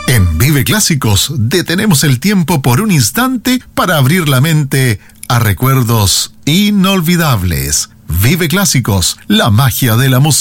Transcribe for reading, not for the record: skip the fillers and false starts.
En Vive Clásicos detenemos el tiempo por un instante para abrir la mente a recuerdos inolvidables. Vive Clásicos, la magia de la música.